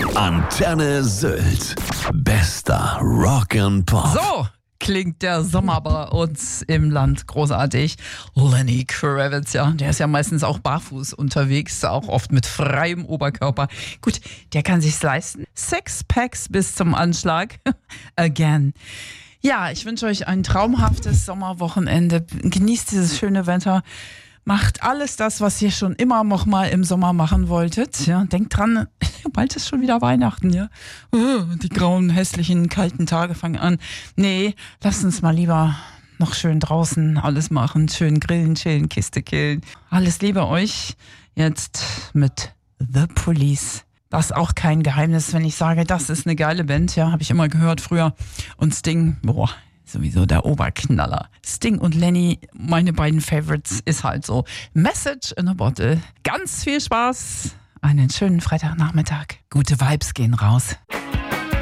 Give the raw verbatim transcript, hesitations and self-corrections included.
Antenne Sylt. Bester Rock'n'Pop. So klingt der Sommer bei uns im Land großartig. Lenny Kravitz, ja, der ist ja meistens auch barfuß unterwegs, auch oft mit freiem Oberkörper. Gut, der kann sich's leisten. Sixpacks bis zum Anschlag. Again. Ja, ich wünsche euch ein traumhaftes Sommerwochenende. Genießt dieses schöne Wetter. Macht alles das, was ihr schon immer noch mal im Sommer machen wolltet. Ja, denkt dran, bald ist schon wieder Weihnachten, ja. Uh, die grauen, hässlichen, kalten Tage fangen an. Nee, lasst uns mal lieber noch schön draußen alles machen. Schön grillen, chillen, Kiste killen. Alles Liebe euch. Jetzt mit The Police. Das ist auch kein Geheimnis, wenn ich sage, das ist eine geile Band. Ja, habe ich immer gehört früher. Und Sting, boah. Sowieso der Oberknaller. Sting und Lenny, meine beiden Favorites, ist halt so. Message in a Bottle. Ganz viel Spaß. Einen schönen Freitagnachmittag. Gute Vibes gehen raus.